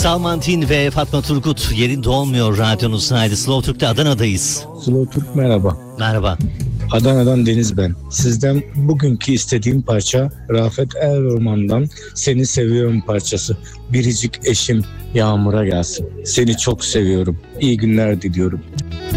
Salman Tin ve Fatma Turgut yerinde olmuyor radyonun. Haydi Slow Türk'te Adana'dayız. Slow Türk merhaba. Merhaba. Adana'dan Deniz ben. Sizden bugünkü istediğim parça Rafet El Roman'dan Seni Seviyorum parçası. Biricik eşim Yağmur'a gelsin. Seni çok seviyorum. İyi günler diliyorum.